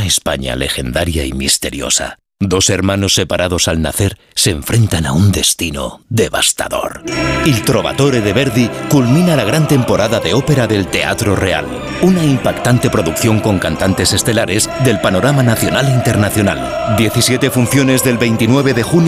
España legendaria y misteriosa. Dos hermanos separados al nacer se enfrentan a un destino devastador. Il Trovatore de Verdi culmina la gran temporada de ópera del Teatro Real, una impactante producción con cantantes estelares del panorama nacional e internacional. 17 funciones del 29 de junio